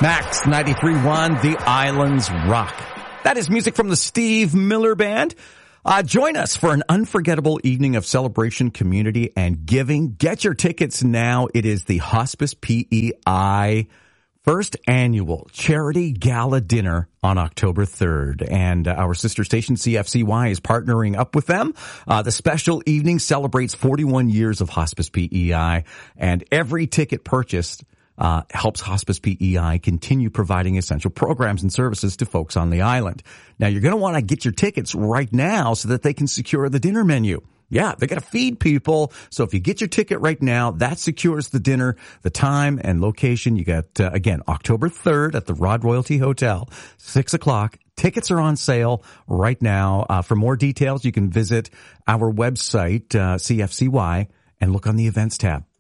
Max 93.1, The Islands Rock. That is music from the Steve Miller Band. Join us for an unforgettable evening of celebration, community, and giving. Get your tickets now. It is the Hospice PEI first annual charity gala dinner on October 3rd. And our sister station, CFCY, is partnering up with them. The special evening celebrates 41 years of Hospice PEI, and every ticket purchased helps Hospice PEI continue providing essential programs and services to folks on the island. Now, you're going to want to get your tickets right now so that they can secure the dinner menu. Yeah, they got to feed people. So if you get your ticket right now, that secures the dinner, the time and location. You got, again, October 3rd at the Rod Royalty Hotel, 6 o'clock. Tickets are on sale right now. For more details, you can visit our website, CFCY, and look on the events tab.